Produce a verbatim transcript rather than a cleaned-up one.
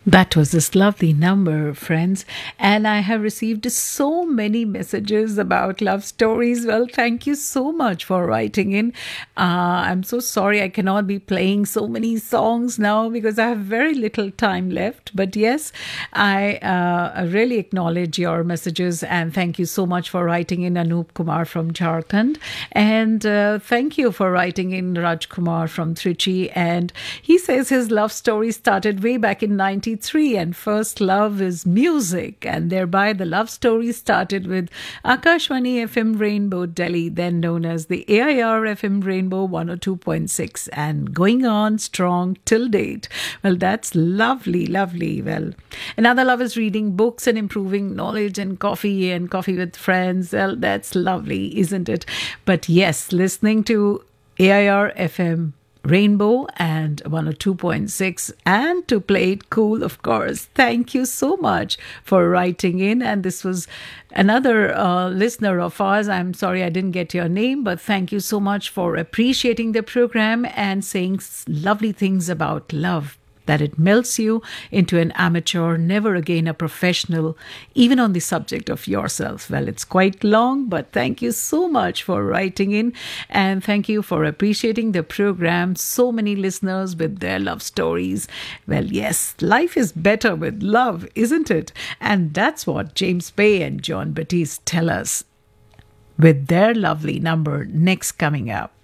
That was this lovely number, friends. And I have received so many messages about love stories. Well, thank you so much for writing in. Uh, I'm so sorry I cannot be playing so many songs now because I have very little time left. But yes, I uh, really acknowledge your messages and thank you so much for writing in, Anup Kumar from Jharkhand. And uh, thank you for writing in, Raj Kumar from Trichy. And he says his love story started way back in ninety-three and first love is music, and thereby the love story started with Akashvani F M Rainbow Delhi, then known as the A I R F M Rainbow one oh two point six, and going on strong till date. Well, that's lovely, lovely. Well, another love is reading books and improving knowledge and coffee and coffee with friends. Well, that's lovely, isn't it? But yes, listening to A I R F M Rainbow and one oh two point six, and to play it cool, of course. Thank you so much for writing in. And this was another uh, listener of ours. I'm sorry I didn't get your name, but thank you so much for appreciating the program and saying lovely things about love, that it melts you into an amateur, never again a professional, even on the subject of yourself. Well, it's quite long, but thank you so much for writing in, and thank you for appreciating the program. So many listeners with their love stories. Well, yes, life is better with love, isn't it? And that's what James Bay and John Batiste tell us with their lovely number next coming up.